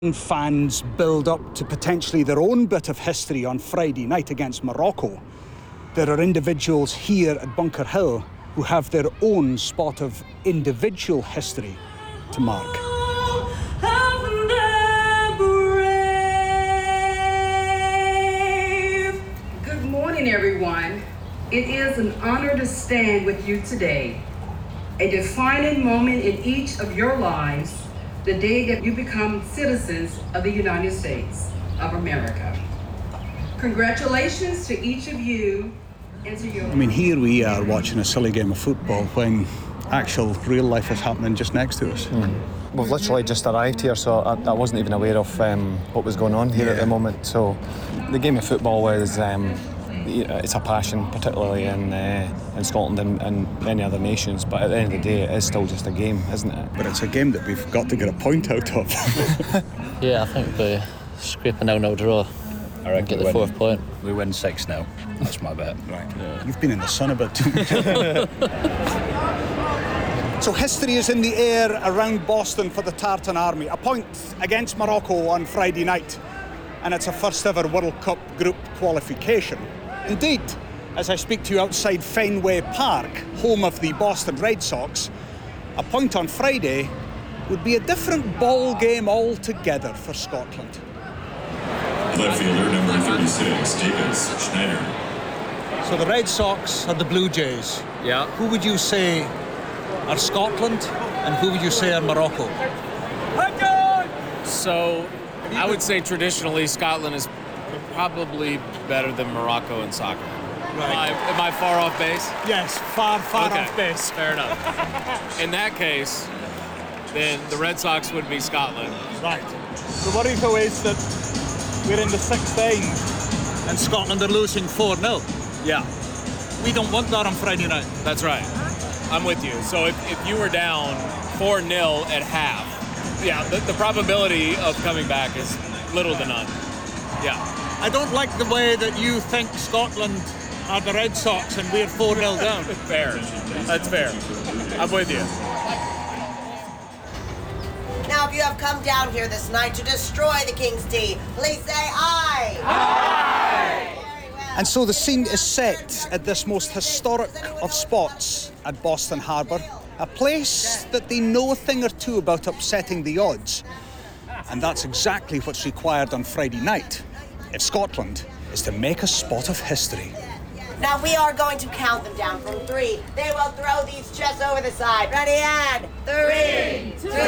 Fans build up to potentially their own bit of history on Friday night against Morocco. There are individuals here at Bunker Hill who have their own spot of individual history to mark. Good morning, everyone. It is an honor to stand with you today. A defining moment in each of your lives, the day that you become citizens of the United States of America. Congratulations to each of you and to your... I mean, here we are watching a silly game of football when actual real life is happening just next to us. We've literally just arrived here, so I wasn't even aware of what was going on here at the moment. So the game of football is it's a passion, particularly in Scotland and many other nations. But at the end of the day, it is still just a game, isn't it? But it's a game that we've got to get a point out of. Yeah, I think we're scraping a 0-0 draw. I reckon get the 4th point. We win 6-0. That's my bet. Right. Yeah. You've been in the sun a bit too much. So history is in the air around Boston for the Tartan Army. A point against Morocco on Friday night. And it's a first ever World Cup group qualification. Indeed, as I speak to you outside Fenway Park, home of the Boston Red Sox, a point on Friday would be a different ball game altogether for Scotland. Left fielder number 36, Davis Schneider. So the Red Sox are the Blue Jays. Yeah. Who would you say are Scotland and who would you say are Morocco? So I would say traditionally Scotland is probably better than Morocco in soccer. Right. Am I far off base? Yes, far Okay, off base. Fair enough. In that case, then the Red Sox would be Scotland. Right. The worry though is that we're in the 6th inning and Scotland are losing 4-0. Yeah, We don't want that on Friday night. that's right. I'm with you. So if you were down 4-0 at half, yeah, the probability of coming back is little to none. Yeah. I don't like the way that you think Scotland are the Red Sox and we're 4-0 down. Fair. That's fair. I'm with you. Now, if you have come down here this night to destroy the King's Tea, please say aye. Aye. Very well. And so the scene is set at this most historic of spots at Boston Harbour, a place that they know a thing or two about upsetting the odds. And that's exactly what's required on Friday night if Scotland is to make a spot of history. Now, we are going to count them down from 3. They will throw these chests over the side. Ready, and 3, 2,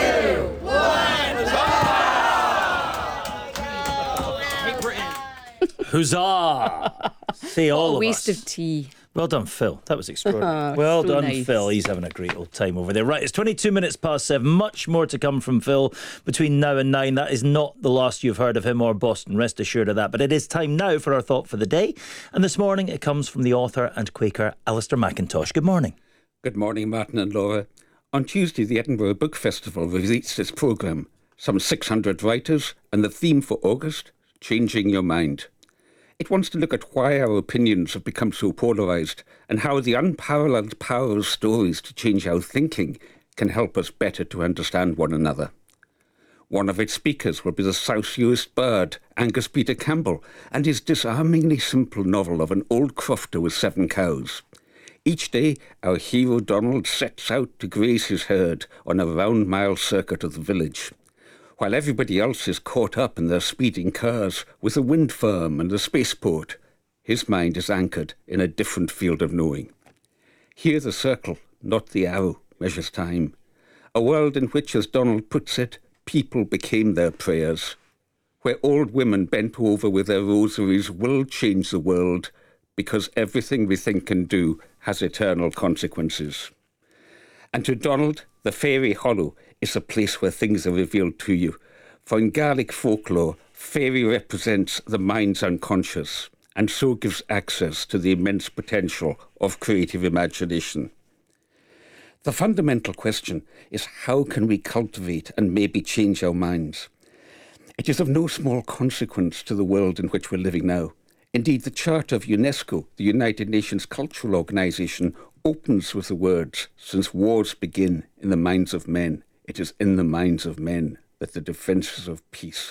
1. Huzzah! See all What a of waste us. of tea. Well done, Phil. That was extraordinary. Well so done, nice. Phil. He's having a great old time over there. Right, it's 22 minutes past 7. Much more to come from Phil between now and 9. That is not the last you've heard of him or Boston. Rest assured of that. But it is time now for our thought for the day. And this morning it comes from the author and Quaker, Alistair McIntosh. Good morning. Good morning, Martin and Laura. On Tuesday, the Edinburgh Book Festival released its programme. Some 600 writers, and the theme for August, Changing Your Mind. It wants to look at why our opinions have become so polarised and how the unparalleled power of stories to change our thinking can help us better to understand one another. One of its speakers will be the South-Uist bird, Angus Peter Campbell, and his disarmingly simple novel of an old crofter with 7 cows. Each day, our hero Donald sets out to graze his herd on a round-mile circuit of the village. While everybody else is caught up in their speeding cars with the wind farm and the spaceport, his mind is anchored in a different field of knowing. Here the circle, not the arrow, measures time. A world in which, as Donald puts it, people became their prayers. Where old women bent over with their rosaries will change the world because everything we think and do has eternal consequences. And to Donald, the fairy hollow is a place where things are revealed to you. For in Gaelic folklore, fairy represents the mind's unconscious, and so gives access to the immense potential of creative imagination. The fundamental question is how can we cultivate and maybe change our minds? It is of no small consequence to the world in which we're living now. Indeed, the Charter of UNESCO, the United Nations Cultural Organization, opens with the words, "Since wars begin in the minds of men, it is in the minds of men that the defences of peace